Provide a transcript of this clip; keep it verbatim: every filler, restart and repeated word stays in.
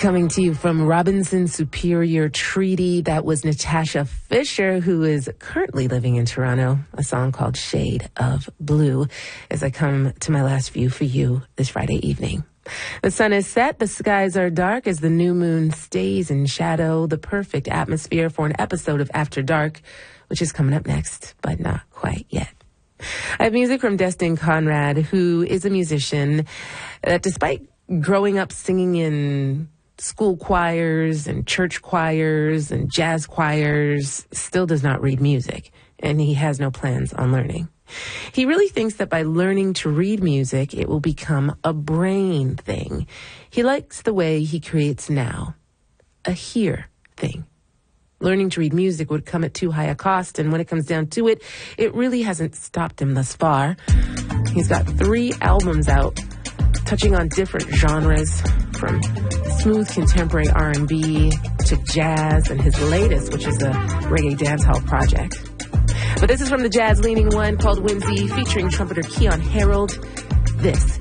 Coming to you from Robinson Superior Treaty, that was Natasha Fisher, who is currently living in Toronto, a song called Shade of Blue, as I come to my last view for you this Friday evening. The sun is set, the skies are dark as the new moon stays in shadow, the perfect atmosphere for an episode of After Dark, which is coming up next, but not quite yet. I have music from Destin Conrad, who is a musician that despite growing up singing in school choirs and church choirs and jazz choirs, still does not read music, and he has no plans on learning. He really thinks that by learning to read music, it will become a brain thing. He likes the way he creates now, a hear thing. Learning to read music would come at too high a cost, and when it comes down to it, it really hasn't stopped him thus far. He's got three albums out, touching on different genres, from smooth contemporary R and B to jazz, and his latest, which is a reggae dancehall project. But this is from the jazz-leaning one called Whimsy, featuring trumpeter Keon Harold. This